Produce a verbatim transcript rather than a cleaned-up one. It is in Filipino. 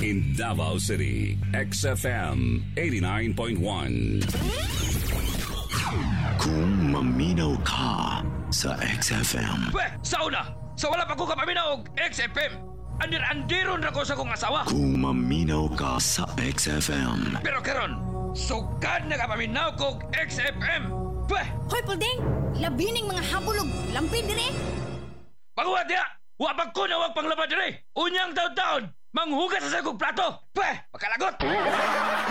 In Davao City, X F M eighty-nine point one. Kung maminaw ka sa X F M. Pweh, sauna! Sa wala pa ko kapaminaw og X F M. Andir-andiron na ko sa kong asawa. Kung maminaw ka sa X F M. Pero karon, sugad na kapaminaw ko og X F M. Pweh! Hoy, Pulding! Labining mga habulog, lampin dire! Pagawad niya! Wapag ko na wag panglabad dire! Unyang taon-taon! Manghugas sa sagong plato! Pweh! Makalagot!